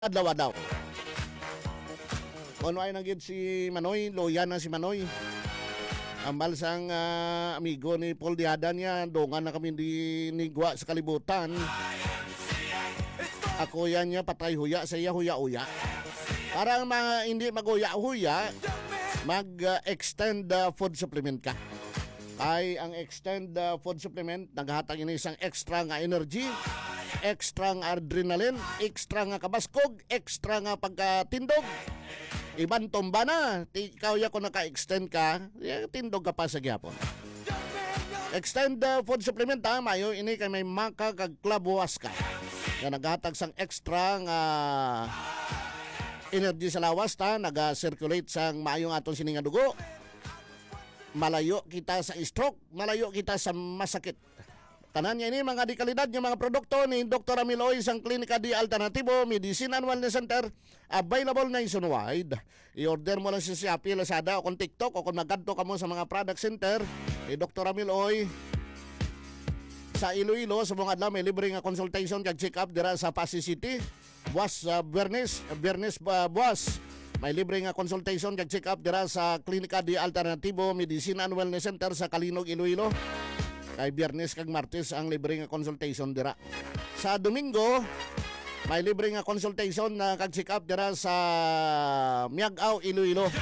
adlaw-adlaw. Ano ay nanggid si Manoy, loya na si Manoy. Ang balsang amigo ni Paul Diada niya, dongan na kami dinigwa sa kalibutan. Ako yan niya, patay huya, sa iya huya-uya. Para hindi mag-huya-huya, mag-extend food supplement ka. Ay ang extend food supplement, naghatag ini isang extra nga energy, extra nga adrenaline, extra nga kabaskog, extra nga pagkatindog. Iban tomba na, ikaw ya kung naka-extend ka, tindog ka pa sa gyapon. Extend food supplement mayo ini kay may maka kag klabuwas ka. Nga naghatag sang extra nga energy sa lawas naga-circulate sang maayong atong sininga dugo. Malayo kita sa stroke, malayo kita sa masakit. Tanan niya ini mga di kalidad yung mga produkto ni Dr. Amiloy sang Klinika di Alternatibo Medicine and Wellness Center, available nationwide. I-order mo lang sa Shopee, Lazada o kung TikTok o kung magadto ka mo sa mga product center ni Dr. Amiloy sa Iloilo. Sa mga adlaw may libre nga consultation kag check-up dira sa Pasig City. Buwas Bernes Buwas may libre nga consultation kag check-up dira sa Klinika di Alternatibo Medicine and Wellness Center sa Kalinog, Iloilo. Kay Biyernes kag Martes ang libre nga consultation dira. Sa Domingo, may libre nga consultation na kag check-up dira sa Miagaw, Iloilo.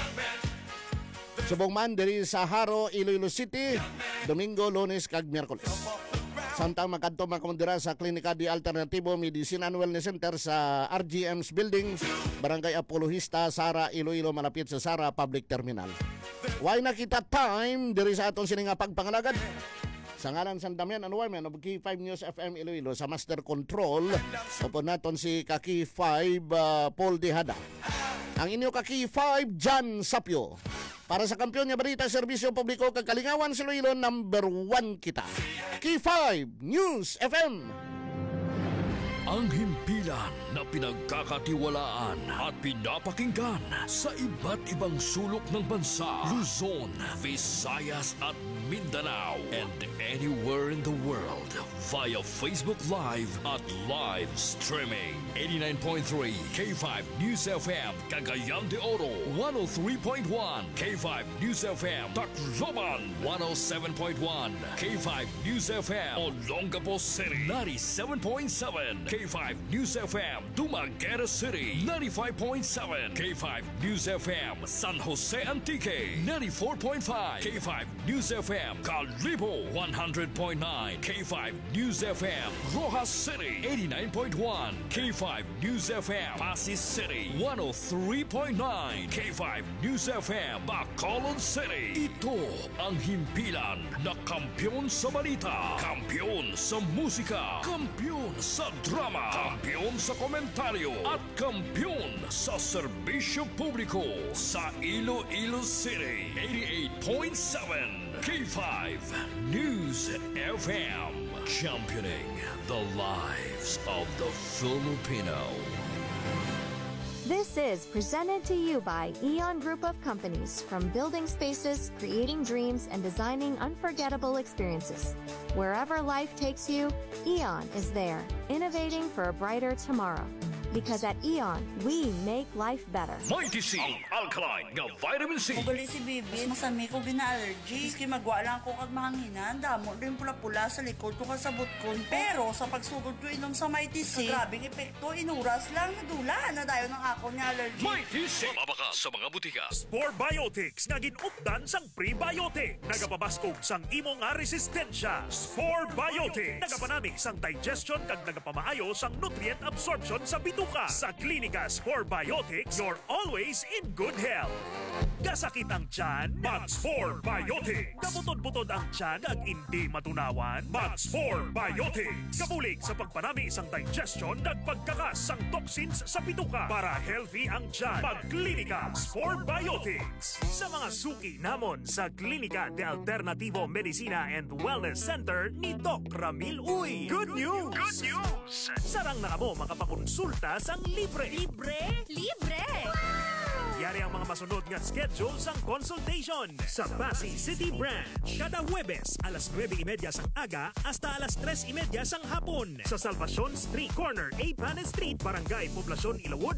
Subong man diri sa Haro, Iloilo City, Domingo, Lunes kag Miyerkules. Samtang makadto man dira sa Klinika di Alternatibo Medicine and Wellness Center sa RGM's Building, Barangay Apologista, Sara, Iloilo, malapit sa Sara Public Terminal. Why nakita time diri sa atong sininga pagpangalagad? Sa ngalan San Damian and Women of Key 5 News FM Iloilo, sa Master Control, upon naton si Kaki 5 Paul Dihada. Ang inyo Kaki 5 John Sapio. Para sa kampiyon niya balita, serbisyo publiko kag kalingawan sa Iloilo, number 1 kita. Key 5 News FM. Ang himpilan na pinagkakatiwalaan at pinapakinggan sa iba't ibang sulok ng bansa, Luzon, Visayas at Mindanao, and anywhere in the world via Facebook Live at live streaming. 89.3 K5 News FM Cagayan de Oro, 103.1 K5 News FM Tacloban, 107.1 K5 News FM Olongapo City, 97.7 K5 News FM Dumaguete City, 95.7 K5 News FM San Jose Antique, 94.5 K5 News FM Calibo, 100.9 K5 News FM Rojas City, 89.1 K5 News FM Pasig City, 103.9 K5 News FM Bacolod City. Ito ang himpilan na kampiyon sa balita, kampiyon sa musika, kampiyon sa drama, kampiyon sa komentaryo at kampiyon sa serbisyo publiko sa Iloilo City. 88.7 K5 News FM, championing the lives of the Filipino. This is presented to you by Eon Group of Companies. From building spaces, creating dreams, and designing unforgettable experiences. Wherever life takes you, Eon is there, innovating for a brighter tomorrow. Because at Eon, we make life better. Mighty C, ang alkaline nga vitamin C. Magali si Bibi, masami ko gina-allergy. Iski magwa lang ko kag mahanginan, damo din pula-pula sa likod ko kasabot ko. Pero sa pagsugod ko inom sa Mighty C, grabing epekto, inuras lang, nadula na dayo ng ako ni allergy. Mighty C, mabaka sa mga butika. Spore Biotics nga ginupdan sang prebiotic. Nagapabaskog sang imo nga resistensya. Spore Biotics nagapanami sang digestion kag nagapamaayo sang nutrient absorption sa bituka. Sa Klinika Spore Biotics, you're always in good health. Kasakit ang tiyan, Mag-Spore Biotics. Kabutod-butod ang tiyan ag hindi matunawan, Mag-Spore Biotics. Kabulig sa pagpanami isang digestion ag pagkakas sang toxins sa bituka. Para healthy ang tiyan, Mag-Klinika Spore Biotics. Sa mga suki namon sa Klinika de Alternativo Medicina and Wellness Center ni Doc Ramil Uy. Good news! Good news! Sarang na mo makapakonsulta sang libre. Libre? Libre! Wow! Yari ang mga masunod nga schedule sang consultation sa Pasig City Branch. Kada Huwebes, alas 9:30 sang aga hasta alas 3:30 sang hapon sa Salvacion Street Corner, A. Panes Street, Barangay Poblacion, Ilawod,